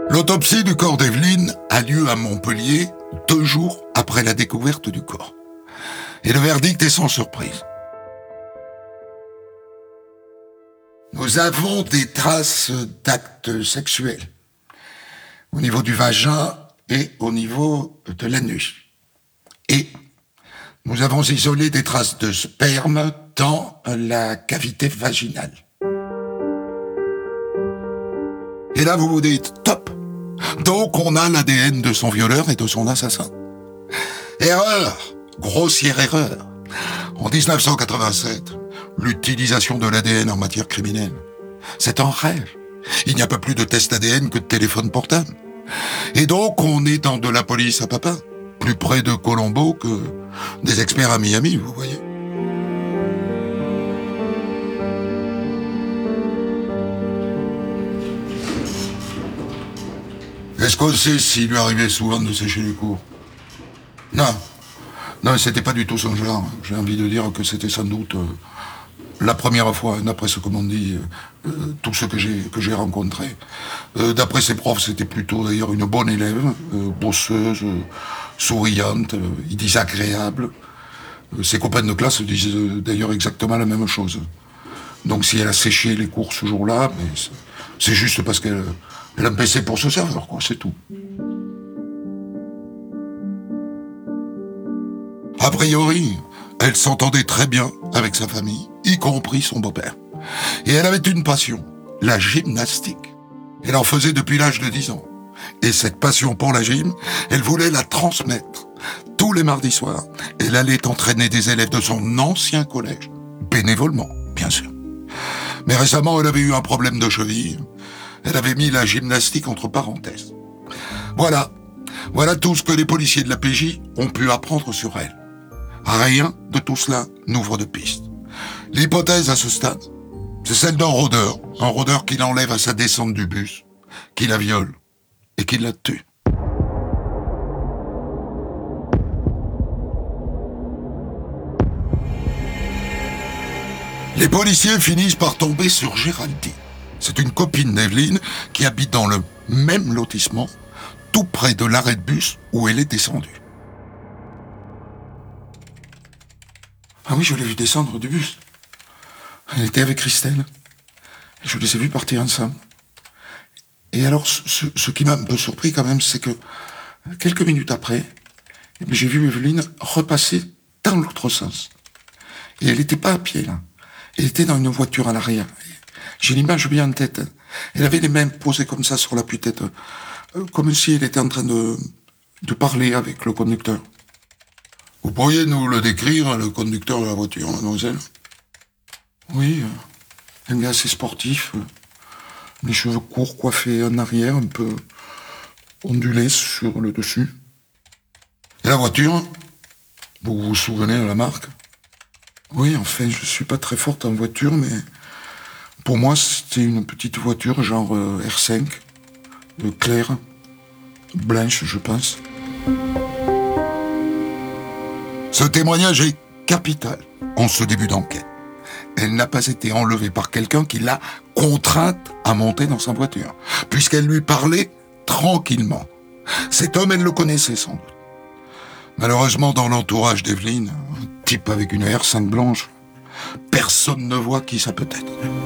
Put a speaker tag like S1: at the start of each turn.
S1: L'autopsie du corps d'Evelyne a lieu à Montpellier 2 jours après la découverte du corps. Et le verdict est sans surprise. Nous avons des traces d'actes sexuels au niveau du vagin et au niveau de l'anus. Et nous avons isolé des traces de sperme dans la cavité vaginale. Et là, vous vous dites, top! Donc, on a l'ADN de son violeur et de son assassin. Erreur! Grossière erreur! En 1987, l'utilisation de l'ADN en matière criminelle, c'est un rêve. Il n'y a pas plus de test ADN que de téléphone portable. Et donc, on est dans de la police à papa, plus près de Colombo que des experts à Miami, vous voyez. Est-ce qu'on sait s'il lui arrivait souvent de sécher les cours? Non, c'était pas du tout son genre. J'ai envie de dire que c'était sans doute la première fois, d'après ce que m'ont dit tous ceux que j'ai rencontrés. D'après ses profs, c'était plutôt d'ailleurs une bonne élève, bosseuse, souriante, ils disent agréable. Ses copains de classe disent d'ailleurs exactement la même chose. Donc si elle a séché les cours ce jour-là, mais c'est juste parce qu'elle a un PC pour ce serveur, quoi, c'est tout. A priori, elle s'entendait très bien avec sa famille, y compris son beau-père. Et elle avait une passion, la gymnastique. Elle en faisait depuis l'âge de 10 ans. Et cette passion pour la gym, elle voulait la transmettre. Tous les mardis soirs, elle allait entraîner des élèves de son ancien collège, bénévolement, bien sûr. Mais récemment, elle avait eu un problème de cheville. Elle avait mis la gymnastique entre parenthèses. Voilà tout ce que les policiers de la PJ ont pu apprendre sur elle. Rien de tout cela n'ouvre de piste. L'hypothèse à ce stade, c'est celle d'un rôdeur qui l'enlève à sa descente du bus, qui la viole et qui la tue. Les policiers finissent par tomber sur Géraldine. C'est une copine d'Evelyne qui habite dans le même lotissement, tout près de l'arrêt de bus où elle est descendue. Ah oui, je l'ai vue descendre du bus. Elle était avec Christelle. Je les ai vus partir ensemble. Et alors, ce qui m'a un peu surpris quand même, c'est que quelques minutes après, j'ai vu Evelyne repasser dans l'autre sens. Et elle n'était pas à pied, là. Elle était dans une voiture à l'arrière. J'ai l'image bien en tête. Elle avait les mains posées comme ça sur l'appui-tête, comme si elle était en train de parler avec le conducteur. Vous pourriez nous le décrire, le conducteur de la voiture, mademoiselle? Oui, un gars assez sportif, les cheveux courts coiffés en arrière, un peu ondulés sur le dessus. Et la voiture, vous vous souvenez de la marque? Oui, enfin, je suis pas très forte en voiture, mais pour moi, c'était une petite voiture genre R5, claire, blanche, je pense. Ce témoignage est capital en ce début d'enquête. Elle n'a pas été enlevée par quelqu'un qui l'a contrainte à monter dans sa voiture, puisqu'elle lui parlait tranquillement. Cet homme, elle le connaissait sans doute. Malheureusement, dans l'entourage d'Evelyne, un type avec une R5 blanche, personne ne voit qui ça peut être.